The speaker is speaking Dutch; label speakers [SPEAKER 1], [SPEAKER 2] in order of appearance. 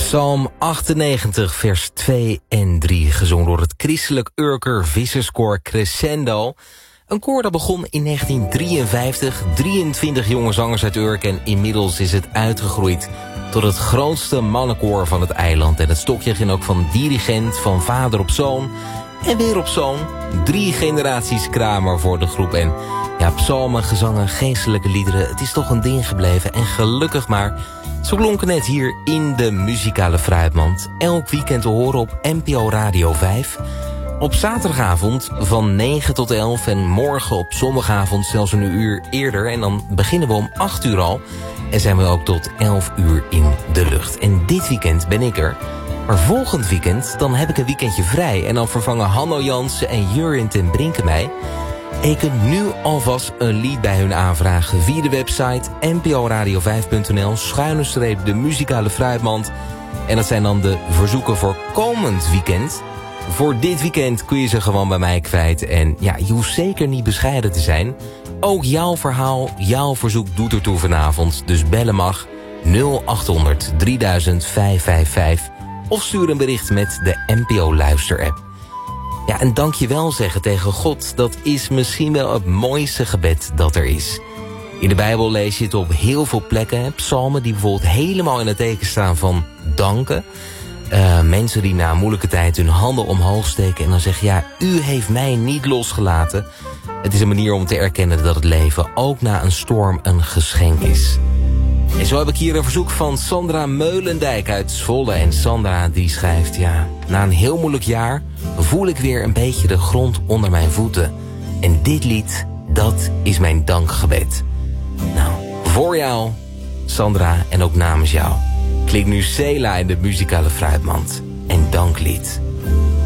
[SPEAKER 1] Psalm 98, vers 2 en 3, gezongen door het christelijk Urker Visserskoor Crescendo. Een koor dat begon in 1953, 23 jonge zangers uit Urk en inmiddels is het uitgegroeid tot het grootste mannenkoor van het eiland. En het stokje ging ook van dirigent, van vader op zoon en weer op zoon. 3 generaties Kramer voor de groep. En ja, psalmen, gezangen, geestelijke liederen, het is toch een ding gebleven. En gelukkig maar, zo klonken net hier in de muzikale fruitmand. Elk weekend te horen op NPO Radio 5. Op zaterdagavond van 9 tot 11 en morgen op zondagavond zelfs een uur eerder. En dan beginnen we om 8 uur al en zijn we ook tot 11 uur in de lucht. En dit weekend ben ik er. Maar volgend weekend, dan heb ik een weekendje vrij. En dan vervangen Hanno Jansen en Jurjen ten Brinke mij. En je kunt nu alvast een lied bij hun aanvragen via de website nporadio5.nl/ de muzikale fruitmand. En dat zijn dan de verzoeken voor komend weekend. Voor dit weekend kun je ze gewoon bij mij kwijt. En ja, je hoeft zeker niet bescheiden te zijn. Ook jouw verhaal, jouw verzoek doet ertoe vanavond. Dus bellen mag 0800 3000 555. Of stuur een bericht met de NPO Luister-app. Ja, en dankjewel zeggen tegen God, dat is misschien wel het mooiste gebed dat er is. In de Bijbel lees je het op heel veel plekken. Psalmen die bijvoorbeeld helemaal in het teken staan van danken. Mensen die na een moeilijke tijd hun handen omhoog steken en dan zeggen, ja, u heeft mij niet losgelaten. Het is een manier om te erkennen dat het leven ook na een storm een geschenk is. En zo heb ik hier een verzoek van Sandra Meulendijk uit Zwolle. En Sandra die schrijft, ja, na een heel moeilijk jaar voel ik weer een beetje de grond onder mijn voeten. En dit lied, dat is mijn dankgebed. Nou, voor jou, Sandra, en ook namens jou, klinkt nu Sela in de muzikale fruitmand. En danklied.